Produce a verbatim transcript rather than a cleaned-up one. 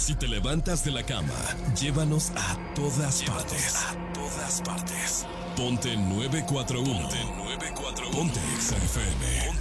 Si te levantas de la cama, llévanos a todas llévanos partes. A todas partes. Ponte nueve cuatro uno. Ponte nueve cuatro uno. Ponte Exa F M.